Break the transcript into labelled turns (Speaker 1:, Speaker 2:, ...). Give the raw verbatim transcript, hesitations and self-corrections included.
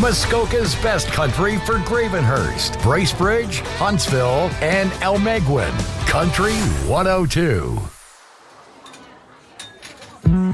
Speaker 1: Muskoka's best country for Gravenhurst, Bracebridge, Huntsville, and Elmegwin. Country one oh two.